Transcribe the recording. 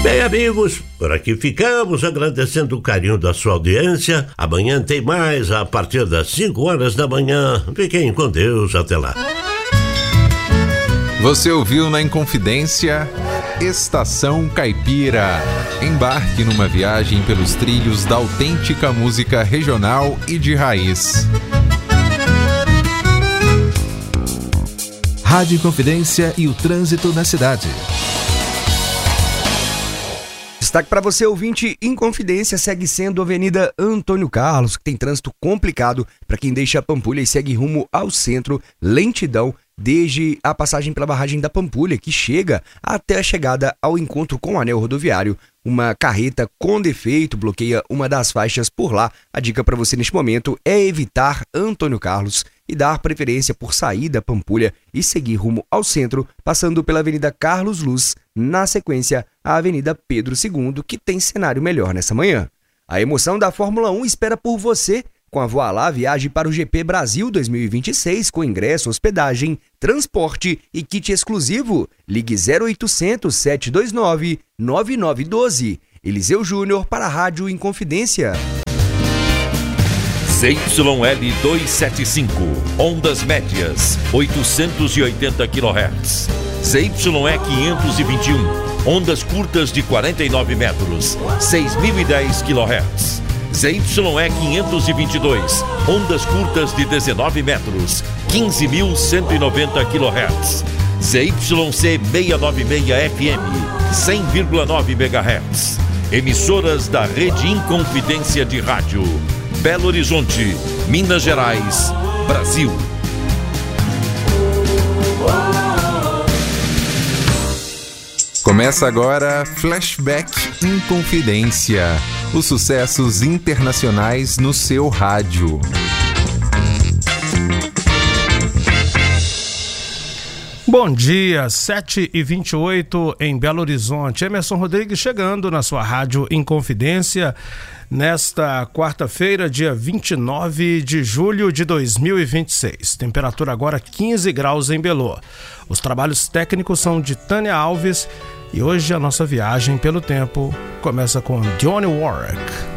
Bem, amigos, por aqui ficamos agradecendo o carinho da sua audiência. Amanhã tem mais a partir das 5 horas da manhã. Fiquem com Deus, até lá. Você ouviu na Inconfidência Estação Caipira. Embarque numa viagem pelos trilhos da autêntica música regional e de raiz. Rádio Inconfidência e o trânsito na cidade. Destaque para você, ouvinte, Inconfidência segue sendo a Avenida Antônio Carlos, que tem trânsito complicado para quem deixa a Pampulha e segue rumo ao centro, lentidão desde a passagem pela barragem da Pampulha, que chega até a chegada ao encontro com o anel rodoviário. Uma carreta com defeito bloqueia uma das faixas por lá. A dica para você neste momento é evitar Antônio Carlos e dar preferência por sair da Pampulha e seguir rumo ao centro, passando pela Avenida Carlos Luz, na sequência a Avenida Pedro II, que tem cenário melhor nessa manhã. A emoção da Fórmula 1 espera por você. Com a Voilá, viaje para o GP Brasil 2026 com ingresso, hospedagem, transporte e kit exclusivo. Ligue 0800 729 9912. Eliseu Júnior para a Rádio Inconfidência. ZYL 275, ondas médias, 880 kHz. ZYE 521, ondas curtas de 49 metros, 6.010 kHz. ZYE 522, ondas curtas de 19 metros, 15.190 kHz. ZYC 696 FM, 100,9 MHz. Emissoras da Rede Inconfidência de Rádio. Belo Horizonte, Minas Gerais, Brasil. Começa agora Flashback Inconfidência. Os sucessos internacionais no seu rádio. Bom dia, 7h28 em Belo Horizonte. Emerson Rodrigues chegando na sua Rádio Inconfidência nesta quarta-feira, dia 29 de julho de 2026. Temperatura agora 15 graus em Belo. Os trabalhos técnicos são de Tânia Alves e hoje a nossa viagem pelo tempo começa com Dionne Warwick.